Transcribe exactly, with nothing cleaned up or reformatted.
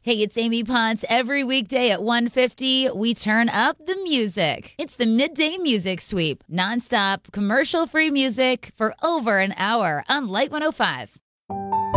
Hey, it's Amy Potts. Every weekday at one fifty, we turn up the music. It's the Midday Music Sweep. Nonstop, commercial-free music for over an hour on Light one oh five.